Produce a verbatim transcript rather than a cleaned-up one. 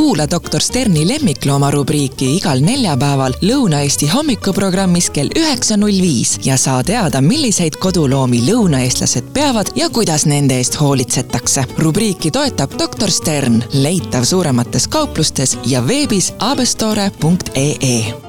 Kuula doktor Sterni lemmiklooma rubriiki igal neljapäeval Lõuna-Eesti hommikuprogrammis kell üheksa null viis ja saa teada, milliseid koduloomi lõunaeestlased peavad ja kuidas nende eest hoolitsetakse. Rubriiki toetab doktor Stern, leitav suuremates kauplustes ja veebis abestore punkt ee.